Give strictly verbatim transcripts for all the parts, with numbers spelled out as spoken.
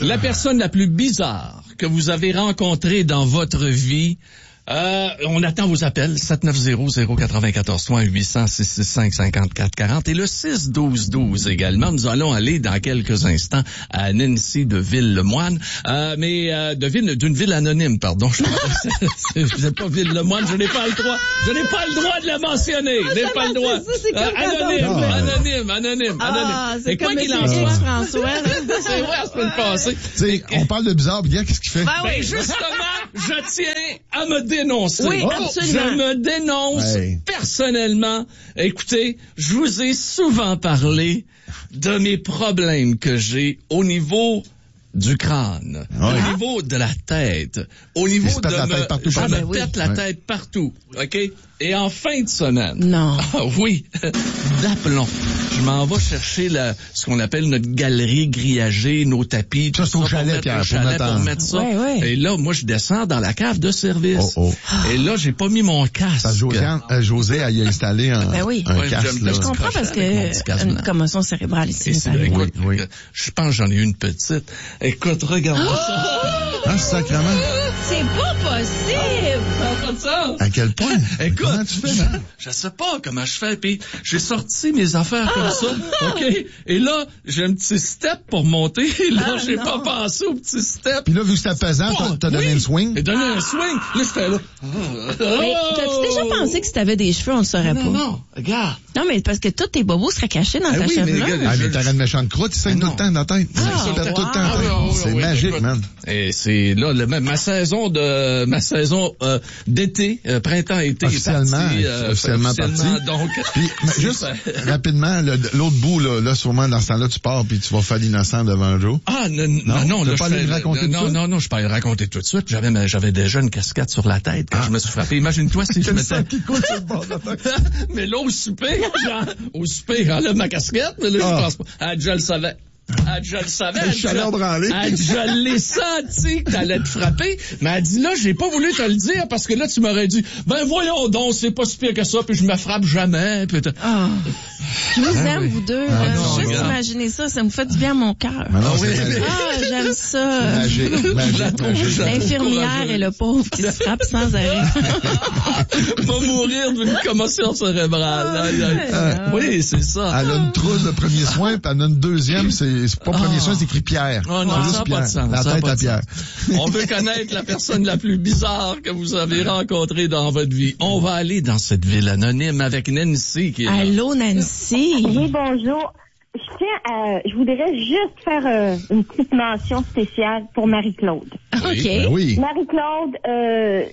La personne la plus bizarre que vous avez rencontrée dans votre vie. Euh, on attend vos appels, sept neuf zéro zéro neuf quatre trois, huit cents, six six cinq, cinquante-quatre quarante et le six douze douze également. Nous allons aller dans quelques instants à Nancy de Ville-le-Moine, euh, mais euh, de ville, d'une ville anonyme, pardon. Je n'ai pas Ville-le-Moine, je n'ai pas le droit, je n'ai pas le droit de la mentionner, je n'ai pas le droit. Ça, c'est euh, anonyme, ah. anonyme, anonyme, ah, anonyme. Et quoi qu'il en soit, François, c'est vrai, la semaine passée. T'sais, on parle de bizarre, bien, qu'est-ce qu'il fait? Ben, Ben oui. justement, je tiens à me dénoncer. Oui, Oh, absolument. je me dénonce hey. personnellement. Écoutez, je vous ai souvent parlé de mes problèmes que j'ai au niveau du crâne, Ouais. au niveau de la tête, au niveau se de pète la me, tête partout, je partout. me Ah, ben oui. pète la Ouais. tête partout, ok? Et en fin de semaine, Non. ah oui, d'aplomb. Je m'en vais chercher la, ce qu'on appelle notre galerie grillagée, nos tapis, Ça, tout c'est au pour chalet, mettre Pierre, au pour chalet, mettre en- pour mettre ça. Ouais, ouais. Et là, moi, je descends dans la cave de service. Oh, oh. Et là, j'ai pas mis mon casque. Ça, José, euh, José, elle y a installé un, Ben oui. un Ouais, casque, j'aime là. bien Je comprends parce Avec mon que petit casque une blanc. commotion cérébrale ici. Et ça c'est, arrive. écoute, Oui, oui. je pense que j'en ai eu une petite. Écoute, regarde ça. Ah, sacrément. C'est pas possible! Ça n'a pas de sens. À quel point? Écoute, Comment tu fais, man? je sais pas comment je fais, puis j'ai sorti mes affaires comme ça, OK? Et là, j'ai un petit step pour monter, et là, Ah, j'ai non. pas pensé au petit step. Puis là, vu que c'était pesant, t'as, t'as donné Oui. une swing? J'ai donné un swing, là, j'étais là. Mais t'as-tu déjà pensé que si t'avais des cheveux, on le saurait Non, pas? non, regarde. Non, mais parce que tous tes bobos seraient cachés dans Ah ta oui, mais chevelure. regarde, Ah, je- mais t'aurais une méchante croûte, il saigne Ah, tout le temps dans la tête. Ah, Ça pète tout le temps. wow. dans la tête. Ah, oui, oui, C'est oui, magique, écoute. man. Et c'est là le, ma saison de ma saison euh, d'été, euh, printemps-été Officiellement, est partie, euh, officiellement officiellement, parti. donc. Puis, mais c'est juste ça. rapidement, le- l'autre bout, là, là, sûrement, dans ce temps-là, tu pars puis tu vas faire l'innocent devant Joe. Ah non non Non, non, t'as là, pas je allé fais- le raconter tout de non suite? non non je peux pas le raconter tout de suite. J'avais ma- j'avais déjà une casquette sur la tête quand je me suis frappé. Imagine-toi si je Quel sang m'étais. qui coule sur le bord de la tête. Mais là au souper, genre, au souper, j'enlève ma casquette, mais là Ah. je pense pas. Ah, je le savais. Ah, je le savais. Le Elle dit, chaleur branlée. elle dit, je l'ai senti que t'allais te frapper. Mais elle dit, là, j'ai pas voulu te le dire parce que là, tu m'aurais dit, ben voyons donc, c'est pas si pire que ça, puis je me frappe jamais. Puis t'as- Ah. Je vous Ah aime, oui. vous deux. Ah là. non, Juste regarde. imaginer ça, ça me fait du bien à mon cœur. Mais non, Ah oui, c'est mais- magique. Ah, j'aime ça. Magique, Je la magique, trouve magique. jeune. L'infirmière courageuse. et le pauvre qui se frappe sans arrêt. va mourir d'une commotion cérébrale. Aïe, aïe. Ah. Oui, c'est ça. Elle a une trousse de premier soin, puis elle en a une deuxième, c'est, c'est pas premier Ah. soin, c'est écrit Pierre. Oh non, C'est juste ça n'a pas Pierre. de sens. La ça n'a tête pas à de Pierre. sens. On veut connaître la personne la plus bizarre que vous avez rencontrée dans votre vie. On va aller dans cette ville anonyme avec Nancy qui est là. Allô, Nancy? Oui, bonjour. Je tiens à, je voudrais juste faire euh, une petite mention spéciale pour Marie-Claude. OK. Ben oui. Marie-Claude, euh,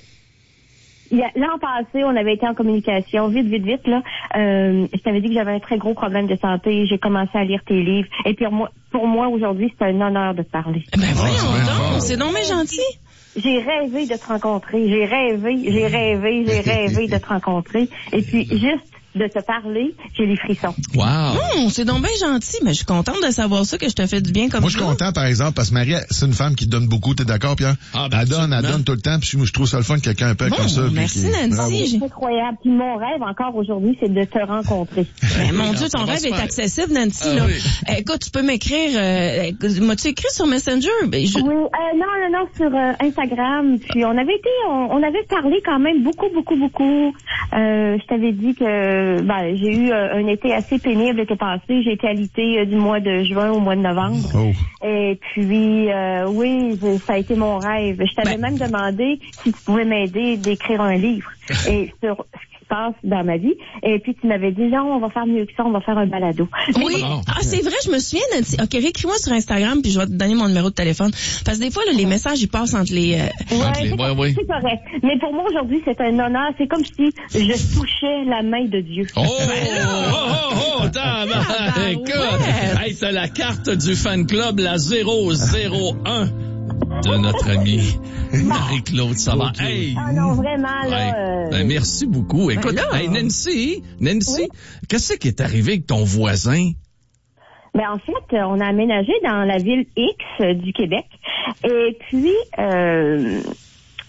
il y a- l'an passé, on avait été en communication, vite, vite, vite, là. Euh, je t'avais dit que j'avais un très gros problème de santé. J'ai commencé à lire tes livres. Et puis, pour moi, pour moi aujourd'hui, c'est un honneur de te parler. Ben voyons Ah, donc, c'est donc bien gentil. J'ai rêvé de te rencontrer. J'ai rêvé, j'ai rêvé, j'ai rêvé de te rencontrer. Et puis, juste de te parler, j'ai les frissons. Wow. Hum, c'est donc bien gentil, mais je suis contente de savoir ça, que je te fais du bien comme Moi, je suis ça. content, par exemple, parce que Marie, c'est une femme qui donne beaucoup, t'es d'accord, Pierre? Ah, ben, elle donne, elle absolument. donne tout le temps, puis moi, je trouve ça le fun, quelqu'un un peu Bon, comme ça. puis merci, qui- Nancy. Bravo. J'ai- C'est incroyable. Puis mon rêve encore aujourd'hui, c'est de te rencontrer. Ben, mon Dieu, Ça ton va rêve se est faire. accessible, Nancy. Ah là. oui. Eh, écoute, tu peux m'écrire. Euh, écoute, m'as-tu écrit sur Messenger? Ben, je... Oui, euh, non, non, non, sur euh, Instagram. Puis on avait été, on, on avait parlé quand même beaucoup, beaucoup, beaucoup. Euh, je t'avais dit que ben, j'ai eu euh, un été assez pénible l'été passé. J'ai été alitée euh, du mois de juin au mois de novembre. Oh. Et puis, euh, oui, je- ça a été mon rêve. Je t'avais Ben- même demandé si tu pouvais m'aider d'écrire un livre et sur ce qui se passe dans ma vie. Et puis, tu m'avais dit, non, on va faire mieux que ça, on va faire un balado. Oui. bon. Ah, c'est vrai, je me souviens, Nancy. OK, réécris-moi sur Instagram, puis je vais te donner mon numéro de téléphone. Parce que des fois, là, les messages, ils passent entre les... euh, Ouais, Ok, c'est ouais, correct, ouais. c'est correct. Mais pour moi, aujourd'hui, c'est un honneur. C'est comme si je touchais la main de Dieu. Oh, oh, oh, oh, tabarnak, Ah, ben écoute. ouais. Hey, t'as la carte du fan club, la zéro zéro un de notre amie Marie-Claude Savard. Hey! Ah non, vraiment, là... Hey, euh, ben, merci beaucoup. Écoute, là. hey, Nancy, Nancy, Oui? qu'est-ce qui est arrivé avec ton voisin? Ben, en fait, on a aménagé dans la ville X euh, du Québec. Et puis, euh,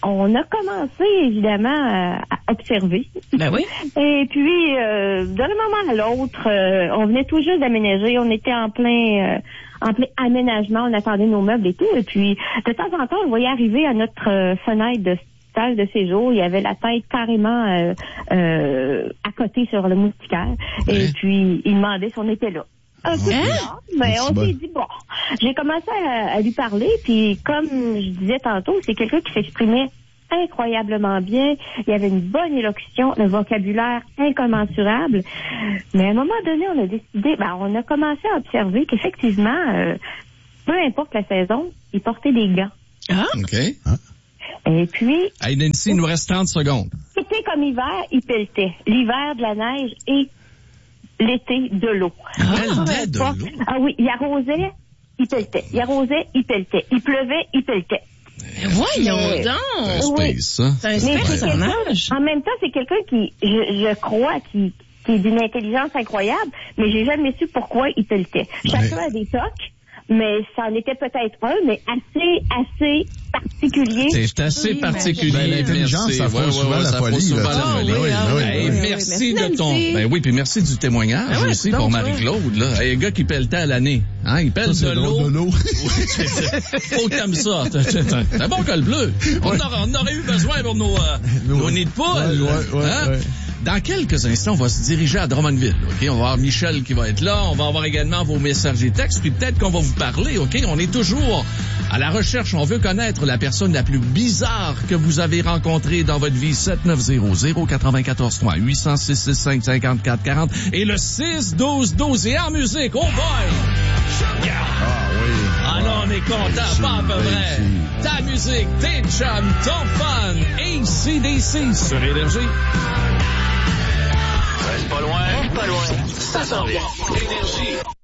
on a commencé, évidemment, à, à observer. Ben oui. Et puis, euh, d'un moment à l'autre, euh, on venait tout juste d'aménager. On était en plein... Euh, en plein aménagement, on attendait nos meubles et tout. Et puis, de temps en temps, on voyait arriver à notre euh, fenêtre de salle de séjour, il y avait la tête carrément euh, euh, à côté sur le moustiquaire. Oui. Et puis, il demandait si on était là. Un peu bizarre, mais on s'est dit, bon, j'ai commencé à, à lui parler, puis comme je disais tantôt, c'est quelqu'un qui s'exprimait incroyablement bien, il y avait une bonne élocution, un vocabulaire incommensurable, mais à un moment donné, on a décidé, ben, on a commencé à observer qu'effectivement, euh, peu importe la saison, il portait des gants. Ah. OK. Et puis... Hey, Nancy, il nous reste trente secondes. C'était comme hiver, il pelletait. L'hiver, de la neige et l'été, de l'eau. Il pelletait de l'eau? Ah oui, il arrosait, il pelletait. Il arrosait, il pelletait. Il pleuvait, il pelletait. Mais voyons Mais- donc! Un space, ça. C'est un Mais c'est personnage. quelqu'un, en même temps, c'est quelqu'un qui, je, je crois, qui, qui est d'une intelligence incroyable, mais j'ai jamais su pourquoi il pelletait. Chacun a des tocs, mais ça en était peut-être un, mais assez, assez particulier. C'est assez Oui, particulier. ben, l'intelligence, merci. ça fausse Ouais, souvent ouais, la ça folie, fausse souvent là. la Ah, folie. oui, ah, oui, Hey, oui, oui, merci merci, de ton... Nancy. Ben oui, puis merci du témoignage Ah ouais, aussi donc, pour toi. Marie-Claude, là. Hey, un gars qui pelletait à l'année. Hein, il pelle Ça, de c'est drôle l'eau. de l'eau. Faut que t'aimes ça. C'est un bon col bleu. On, aurait, on aurait eu besoin pour nos, euh, Nos- nos nids de poule. Ouais, ouais, ouais, Hein? ouais. Dans quelques instants, on va se diriger à Drummondville. OK? On va avoir Michel qui va être là. On va avoir également vos messages et textes. Puis peut-être qu'on va vous parler. OK? On est toujours à la recherche. On veut connaître la personne la plus bizarre que vous avez rencontrée dans votre vie. sept neuf zéro zéro neuf quatre trois huit zéro six six cinq cinquante quatre quarante et le six douze douze. Et en musique, oh boy! Yeah! Ah oui. Ah non, on est content, pas à peu vrai. Ta musique, tes chums, ton fun, A C D C sur Énergie. Reste pas loin, pas loin. Ça s'en vient. Énergie.